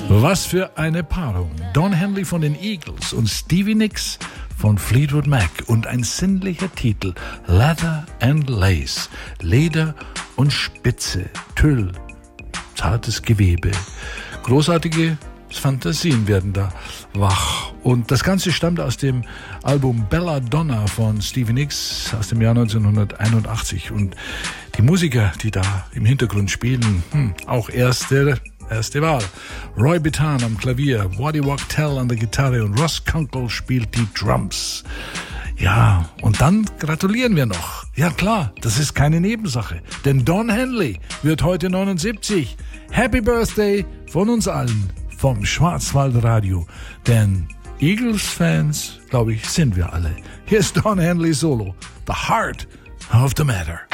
Was für eine Paarung. Don Henley von den Eagles und Stevie Nicks von Fleetwood Mac und ein sinnlicher Titel, Leather and Lace, Leder und Spitze, Tüll, zartes Gewebe. Großartige Fantasien werden da wach. Und das Ganze stammt aus dem Album Belladonna von Stevie Nicks aus dem Jahr 1981. Und die Musiker, die da im Hintergrund spielen, auch erste Wahl. Roy Bittan am Klavier, Waddy Wachtel an der Gitarre und Ross Kunkel spielt die Drums. Ja, und dann gratulieren wir noch. Ja klar, das ist keine Nebensache, denn Don Henley wird heute 79. Happy Birthday von uns allen, vom Schwarzwaldradio. Denn Eagles-Fans, glaube ich, sind wir alle. Hier ist Don Henley Solo, The Heart of the Matter.